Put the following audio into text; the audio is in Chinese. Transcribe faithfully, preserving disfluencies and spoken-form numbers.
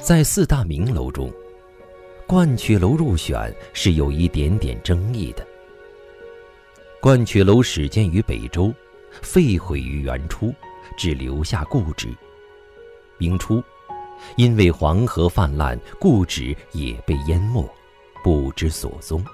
在四大名楼中，鹳曲楼入选是有一点点争议的。鹳曲楼始建于北周，废毁于元初，只留下故址。明初，因为黄河泛滥，故址也被淹没，不知所踪。